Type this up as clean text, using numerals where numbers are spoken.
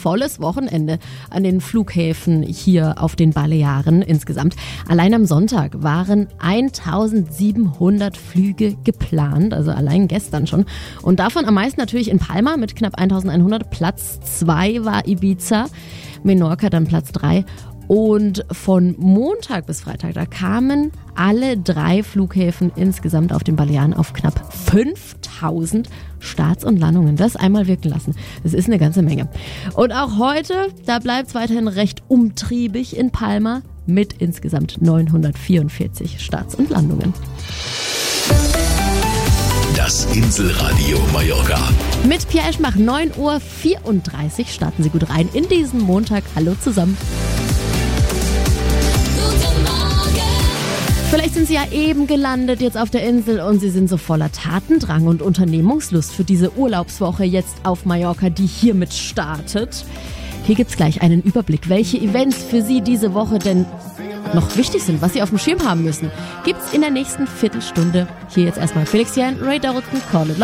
volles Wochenende an den Flughäfen hier auf den Balearen insgesamt. Allein am Sonntag waren 1700 Flüge geplant, also allein gestern schon. Und davon am meisten natürlich in Palma mit knapp 1100. Platz 2 war Ibiza, Menorca dann Platz 3. Und von Montag bis Freitag, da kamen alle 3 Flughäfen insgesamt auf den Balearen auf knapp 5000 Starts und Landungen. Das einmal wirken lassen. Das ist eine ganze Menge. Und auch heute, da bleibt es weiterhin recht umtriebig in Palma mit insgesamt 944 Starts und Landungen. Das Inselradio Mallorca. Mit Pierre Eschenbach, 9:34 Uhr starten Sie gut rein in diesen Montag. Hallo zusammen. Vielleicht sind Sie ja eben gelandet jetzt auf der Insel und Sie sind so voller Tatendrang und Unternehmungslust für diese Urlaubswoche jetzt auf Mallorca, die hiermit startet. Hier gibt's gleich einen Überblick, welche Events für Sie diese Woche denn noch wichtig sind, was Sie auf dem Schirm haben müssen. Gibt's in der nächsten Viertelstunde. Hier jetzt erstmal Felix Jan, Ray Dalton, Call It Love.